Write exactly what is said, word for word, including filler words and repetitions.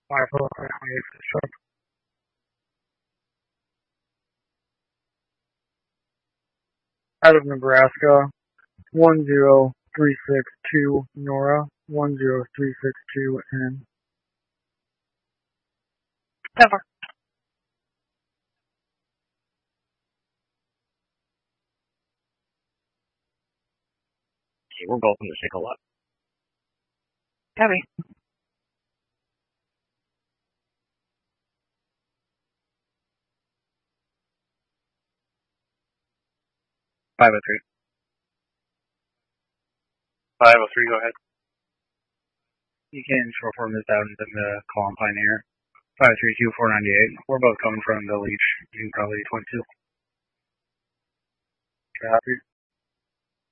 five oh five eight for the truck. Out of Nebraska, one zero three six two Nora, one zero three six two N. Over. Okay, we're both in the sickle lot. Copy. five oh three. five oh three, go ahead. You can short form this out into the column Pioneer. five three two four ninety-eight. We're both coming from the leech. You can probably twenty-two. Copy.